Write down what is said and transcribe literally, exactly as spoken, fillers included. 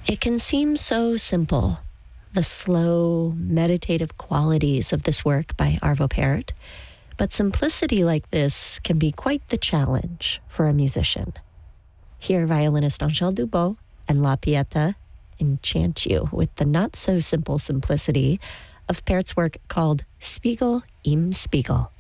It can seem so simple, the slow, meditative qualities of this work by Arvo Pärt, but simplicity like this can be quite the challenge for a musician. Here, violinist Angèle Dubos and La Pieta enchant you with the not-so-simple simplicity of Pärt's work called Spiegel im Spiegel.